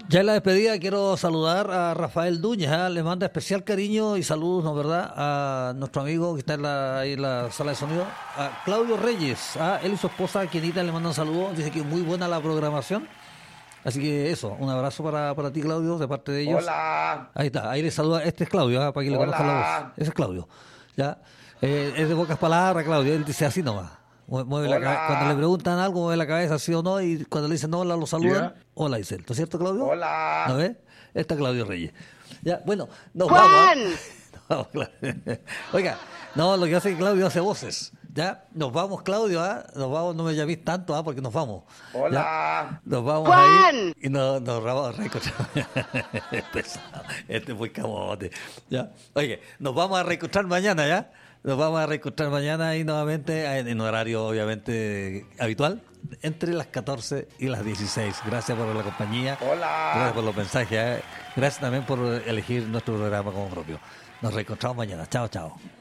Ya en la despedida quiero saludar a Rafael Duñez, le manda especial cariño y saludos, ¿no verdad? A nuestro amigo que está ahí en la sala de sonido, a Claudio Reyes, él y su esposa Quienita le mandan saludos, dice que es muy buena la programación, así que eso, un abrazo para ti, Claudio, de parte de ellos. Hola. Ahí está, ahí le saluda, este es Claudio, para que le conozcan la voz, ese es Claudio, ya, es de pocas palabras, Claudio, él dice así nomás. Mueve cuando le preguntan algo, mueve la cabeza sí o no, y cuando le dicen no, lo saludan, hola, dice él. ¿No es cierto, Claudio? Hola. ¿No ves? Está Claudio Reyes. Ya, bueno, nos ¡Juan! vamos. Oiga, no, lo que hace es que Claudio hace voces. Ya, nos vamos, Claudio, nos vamos, no me llaméis tanto, porque nos vamos. Hola. ¿Ya? Nos vamos ¡Juan! ahí y nos vamos a reencontrar. Este es muy camote. Ya, oye, nos vamos a reencontrar mañana, ¿ya? Nos vamos a reencontrar mañana y nuevamente en horario obviamente habitual, entre las 14 y las 16. Gracias por la compañía. Hola. Gracias por los mensajes. Gracias también por elegir nuestro programa como propio. Nos reencontramos mañana. Chao, chao.